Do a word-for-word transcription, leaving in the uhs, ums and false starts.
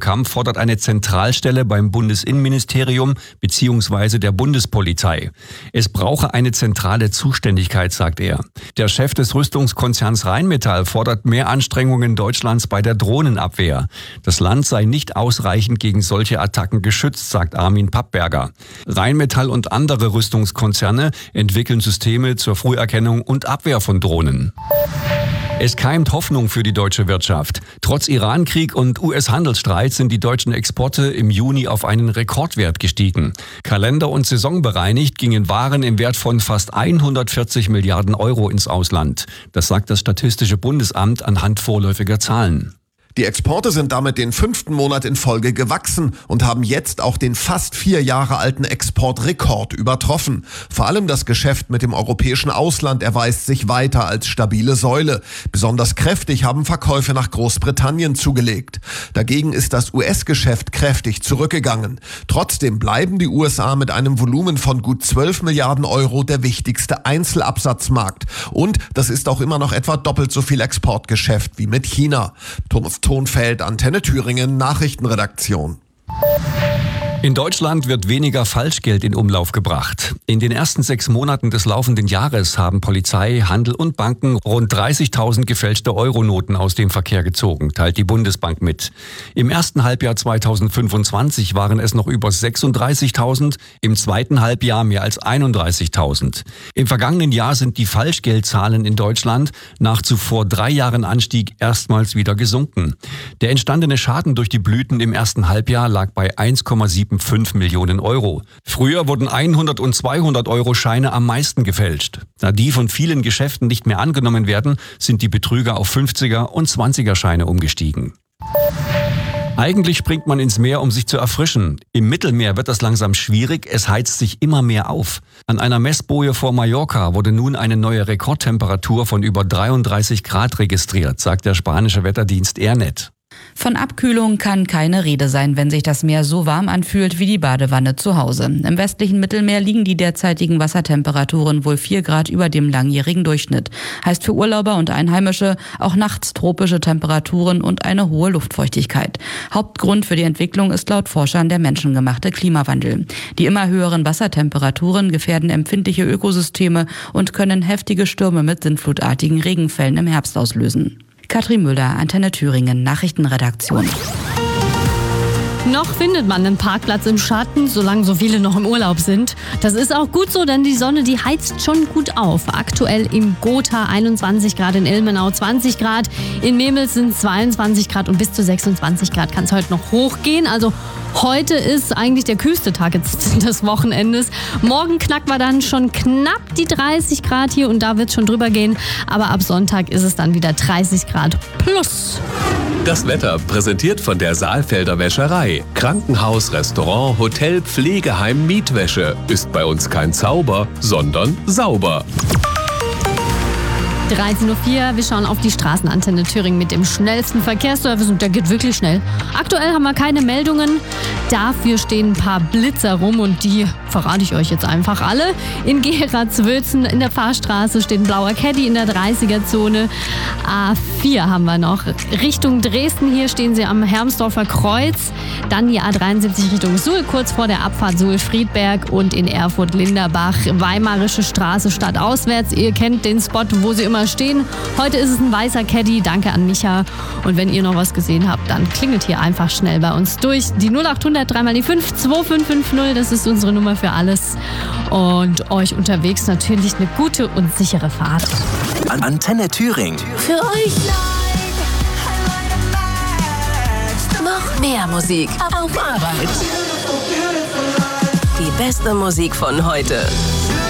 Terrorkampf fordert eine Zentralstelle beim Bundesinnenministerium bzw. der Bundespolizei. Es brauche eine zentrale Zuständigkeit, sagt er. Der Chef des Rüstungskonzerns Rheinmetall fordert mehr Anstrengungen Deutschlands bei der Drohnenabwehr. Das Land sei nicht ausreichend gegen solche Attacken geschützt, sagt Armin Pappberger. Rheinmetall und andere Rüstungskonzerne entwickeln Systeme zur Früherkennung und Abwehr von Drohnen. Es keimt Hoffnung für die deutsche Wirtschaft. Trotz Iran-Krieg und U S-Handelsstreit sind die deutschen Exporte im Juni auf einen Rekordwert gestiegen. Kalender- und saisonbereinigt gingen Waren im Wert von fast hundertvierzig Milliarden Euro ins Ausland. Das sagt das Statistische Bundesamt anhand vorläufiger Zahlen. Die Exporte sind damit den fünften Monat in Folge gewachsen und haben jetzt auch den fast vier Jahre alten Exportrekord übertroffen. Vor allem das Geschäft mit dem europäischen Ausland erweist sich weiter als stabile Säule. Besonders kräftig haben Verkäufe nach Großbritannien zugelegt. Dagegen ist das U S-Geschäft kräftig zurückgegangen. Trotzdem bleiben die U S A mit einem Volumen von gut zwölf Milliarden Euro der wichtigste Einzelabsatzmarkt. Und das ist auch immer noch etwa doppelt so viel Exportgeschäft wie mit China. Thomas Tonfeld, Antenne Thüringen, Nachrichtenredaktion. In Deutschland wird weniger Falschgeld in Umlauf gebracht. In den ersten sechs Monaten des laufenden Jahres haben Polizei, Handel und Banken rund dreißigtausend gefälschte Euronoten aus dem Verkehr gezogen, teilt die Bundesbank mit. Im ersten Halbjahr zweitausendfünfundzwanzig waren es noch über sechsunddreißigtausend, im zweiten Halbjahr mehr als einunddreißigtausend. Im vergangenen Jahr sind die Falschgeldzahlen in Deutschland nach zuvor drei Jahren Anstieg erstmals wieder gesunken. Der entstandene Schaden durch die Blüten im ersten Halbjahr lag bei eins Komma fünfundsiebzig Millionen Euro. Früher wurden hundert und zweihundert Euro Scheine am meisten gefälscht. Da die von vielen Geschäften nicht mehr angenommen werden, sind die Betrüger auf fünfziger und zwanziger Scheine umgestiegen. Eigentlich springt man ins Meer, um sich zu erfrischen. Im Mittelmeer wird das langsam schwierig, es heizt sich immer mehr auf. An einer Messboje vor Mallorca wurde nun eine neue Rekordtemperatur von über dreiunddreißig Grad registriert, sagt der spanische Wetterdienst ERNET. Von Abkühlung kann keine Rede sein, wenn sich das Meer so warm anfühlt wie die Badewanne zu Hause. Im westlichen Mittelmeer liegen die derzeitigen Wassertemperaturen wohl vier Grad über dem langjährigen Durchschnitt. Heißt für Urlauber und Einheimische auch nachts tropische Temperaturen und eine hohe Luftfeuchtigkeit. Hauptgrund für die Entwicklung ist laut Forschern der menschengemachte Klimawandel. Die immer höheren Wassertemperaturen gefährden empfindliche Ökosysteme und können heftige Stürme mit sintflutartigen Regenfällen im Herbst auslösen. Katrin Müller, Antenne Thüringen, Nachrichtenredaktion. Noch findet man einen Parkplatz im Schatten, solange so viele noch im Urlaub sind. Das ist auch gut so, denn die Sonne, die heizt schon gut auf. Aktuell in Gotha einundzwanzig Grad, in Ilmenau zwanzig Grad, in Memel sind zweiundzwanzig Grad und bis zu sechsundzwanzig Grad kann es heute noch hochgehen. Also heute ist eigentlich der kühlste Tag jetzt des Wochenendes. Morgen knacken wir dann schon knapp die dreißig Grad hier und da wird es schon drüber gehen. Aber ab Sonntag ist es dann wieder dreißig Grad plus. Das Wetter präsentiert von der Saalfelder Wäscherei. Krankenhaus, Restaurant, Hotel, Pflegeheim, Mietwäsche. Ist bei uns kein Zauber, sondern sauber. dreizehn Uhr vier, wir schauen auf die Straßenantenne Thüringen mit dem schnellsten Verkehrsservice und der geht wirklich schnell. Aktuell haben wir keine Meldungen, dafür stehen ein paar Blitzer rum und die verrate ich euch jetzt einfach alle. In Gera-Zwötzen in der Fahrstraße steht ein blauer Caddy in der dreißiger-Zone. A vier haben wir noch. Richtung Dresden, hier stehen sie am Hermsdorfer Kreuz. Dann die A dreiundsiebzig Richtung Suhl, kurz vor der Abfahrt Suhl-Friedberg und in Erfurt-Linderbach. Weimarische Straße stadtauswärts. Ihr kennt den Spot, wo sie immer stehen. Heute ist es ein weißer Caddy. Danke an Micha. Und wenn ihr noch was gesehen habt, dann klingelt hier einfach schnell bei uns durch. Die null acht hundert drei mal die fünf zwei fünf fünf null, das ist unsere Nummer für alles. Und euch unterwegs natürlich eine gute und sichere Fahrt. Antenne Thüringen. Für euch noch mehr Musik auf Arbeit. Die beste Musik von heute.